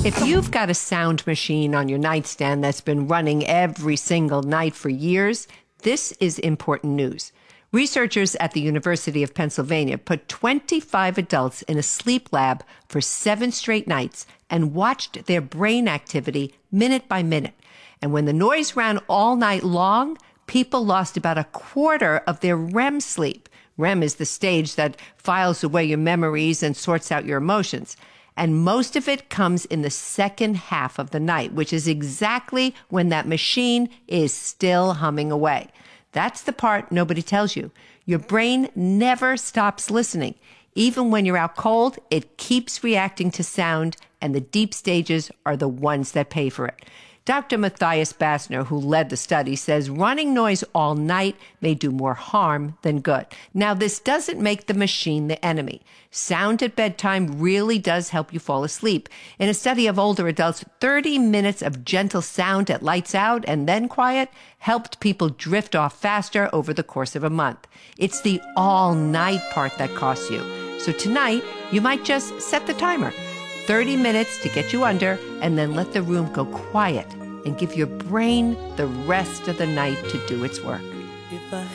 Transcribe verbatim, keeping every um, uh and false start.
If you've got a sound machine on your nightstand that's been running every single night for years, this is important news. Researchers at the University of Pennsylvania put twenty-five adults in a sleep lab for seven straight nights and watched their brain activity minute by minute. And when the noise ran all night long, people lost about a quarter of their R E M sleep. R E M is the stage that files away your memories and sorts out your emotions. And most of it comes in the second half of the night, which is exactly when that machine is still humming away. That's the part nobody tells you. Your brain never stops listening. Even when you're out cold, it keeps reacting to sound, and the deep stages are the ones that pay for it. Doctor Matthias Bassner, who led the study, says running noise all night may do more harm than good. Now, this doesn't make the machine the enemy. Sound at bedtime really does help you fall asleep. In a study of older adults, thirty minutes of gentle sound at lights out and then quiet helped people drift off faster over the course of a month. It's the all-night part that costs you. So tonight, you might just set the timer. thirty minutes to get you under, and then let the room go quiet and give your brain the rest of the night to do its work.